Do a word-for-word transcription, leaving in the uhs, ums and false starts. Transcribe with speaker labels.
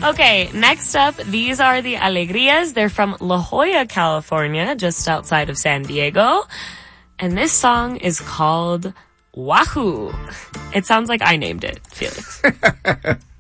Speaker 1: Okay, next up, these are the Alegrias. They're from La Jolla, California, just outside of San Diego. And this song is called Wahoo. It sounds like I named it, Felix.